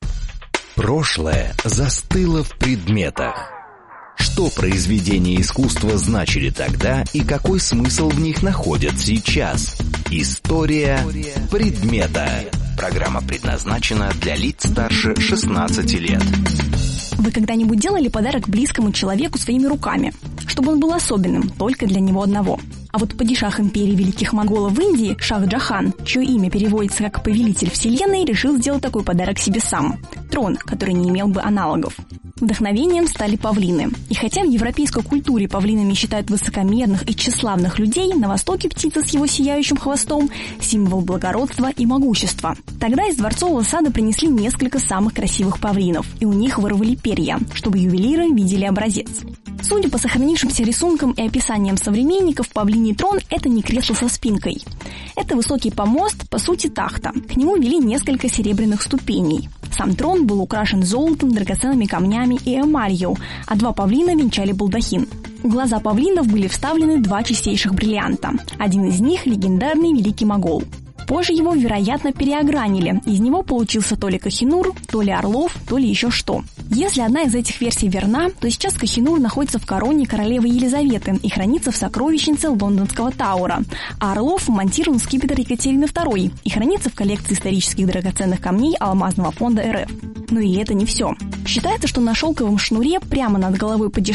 Прошлое застыло в предметах. Что произведения искусства значили тогда и какой смысл в них находят сейчас? История предмета. Программа предназначена для лиц старше 16 лет. Вы когда-нибудь делали подарок близкому человеку своими руками, чтобы он был особенным только для него одного? А вот падишах империи великих монголов в Индии, Шах-Джахан, чье имя переводится как «повелитель вселенной», решил сделать такой подарок себе сам – трон, который не имел бы аналогов. Вдохновением стали павлины. И хотя в европейской культуре павлинами считают высокомерных и тщеславных людей, на Востоке птица с его сияющим хвостом – символ благородства и могущества. Тогда из дворцового сада принесли несколько самых красивых павлинов, и у них вырвали перья, чтобы ювелиры видели образец. Судя по сохранившимся рисункам и описаниям современников, павлиний трон – это не кресло со спинкой. Это высокий помост, по сути тахта. К нему вели несколько серебряных ступеней. Сам трон был украшен золотом, драгоценными камнями и эмалью, а два павлина венчали балдахин. В глаза павлинов были вставлены два чистейших бриллианта. Один из них – легендарный Великий Могол. Позже его, вероятно, переогранили. Из него получился то ли Кохинур, то ли Орлов, то ли еще что. Если одна из этих версий верна, то сейчас Кохинур находится в короне королевы Елизаветы и хранится в сокровищнице Лондонского Тауэра, а Орлов вмонтирован в скипетр Екатерины II и хранится в коллекции исторических драгоценных камней Алмазного фонда РФ. Но и это не все. Считается, что на шелковом шнуре прямо над головой падиша